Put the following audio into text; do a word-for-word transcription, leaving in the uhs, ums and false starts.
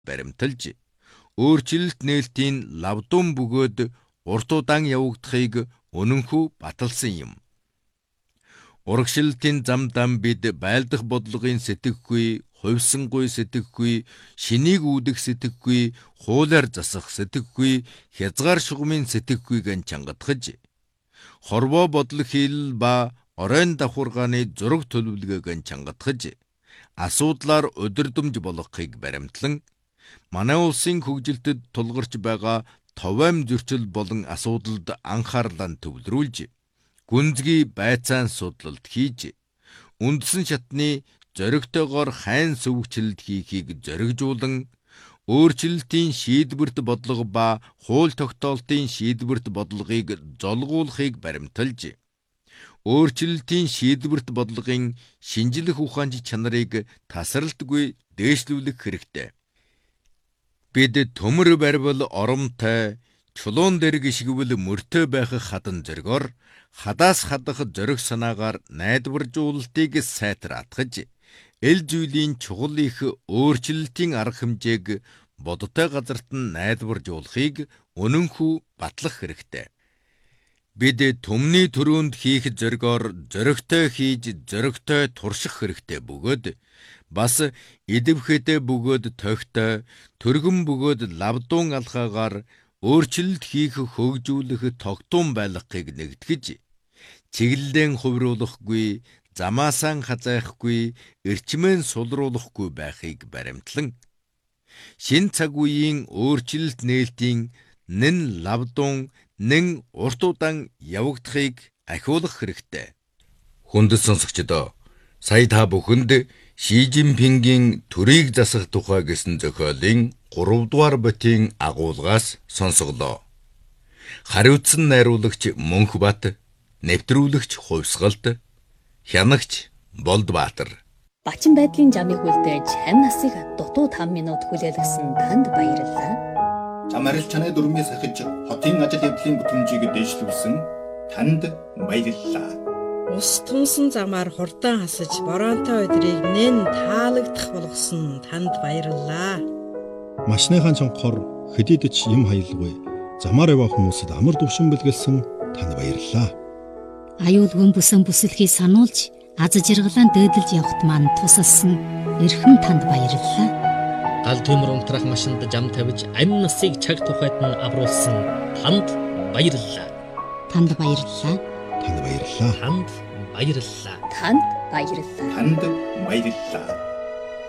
баримталж, өөрчлөлт нээлтийн лавдун бөгөөд урт удаан явагдахыг үнэнхүү баталсан юм. Урагшлалтын замдам бид байлдах бодлогын сэтгэхгүй, хувьсангүй сэтгэхгүй, шинийг үүдэх сэтгэхгүй, хуулиар засах сэтгэхгүй, хязгаар шугамын сэтгэхгүй гэн чангадахж, хорвоо бодлого хийл ба оройн давхургааны зураг төлөвлөгөөг чангадахж, асуудлаар удирдамж болгохыг баримтлан, манай улсын хөгжилтэд тулгарч байгаа товаам зөрчил болон асуудалд анхаарлаа төвлөрүүлж, гүнзгий байцаан судлалт хийж, үндсэн шатны зоригтойгоор хайн сүвгчлэлт хийхийг зоригжуулан, өөрчлөлтийн шийдвэрт бодлого ба хууль тогтоолтын шийдвэрт бодлогыг золгуулахыг баримталж, өөрчлөлтийн шийдвэрт бодлогын шинжлэх ухаанч чанарыг тасралтгүй дээшлүүлэх хэрэгтэй. Бид төмөр баривал оромтой, чулуун дээр гიშгвэл мөртөө байх хадан зоргоор, хадаас хадах зориг санаагаар найдваржуулалтыг сайтраатгаж, эл зүйлийн чухал их өөрчлөлтийн арга хэмжээг бодтой газарт нь найдваржуулахыг үнэнхүү батлах хэрэгтэй. Бид төмний төрөнд хийх зоргоор зоригтой хийж, зоригтой турших хэрэгтэй бөгөөд, бас идэвхтэй бөгөөд тойгтой, төргөн бөгөөд лавдун алхаагаар өөрчлөлт хийх хөгжүүлэх тогтун байлгахыг нэгтгэж, чиглэлэн хувируулахгүй, замаасaan хазайхгүй, эрчмэн сулруулахгүй байхыг баримтлан, шин цаг үеийн өөрчлөлт нээлтийн нэн лавдун, нэн урт удаан явагдахыг ахиулах хэрэгтэй. Хүндэт сонсогчдоо, сая та бүхэнд Ши Жинпингийн төрийг засах тухай гэсэн зохиолын гурав дугаар битийн агуулгаас сонсголоо. Хариуцсан найруулагч Мөнхбат, нэвтрүүлэгч Хувьсгалт, хянагч Болдбаатар. Бачин байдлын жамыг үлдээж хань насыг дутуу таван минут хүлээлгэсэн танд баярлалаа. Чам арил чанай дүрмээс ахиж хотын ажил явдлын бүтэмжийг дэвшлүүлсэн танд баярлалаа. Ус тунсан замаар хурдан хасаж боронтой өдрийг нэн таалагдах болгосон танд баярлалаа. Машныхаа цонхоор хэдийдэж юм хаялгүй замаар явах хүмүүсд амар төвшин бэлгэлсэн танд баярлалаа. Аюулгүй бүсэн бүсэлхий сануулж аз жаргалан дээдэлж явахт маань тусалсан эрхэм танд баярлалаа. Гал төмөр унтрах машинд жам тавьж амь насыг чаг тухайд нь авруулсан танд баярлалаа. Танд баярлалаа. Танд баярлалаа. Танд баярлалаа. Танд баярлалаа. Танд баярлалаа.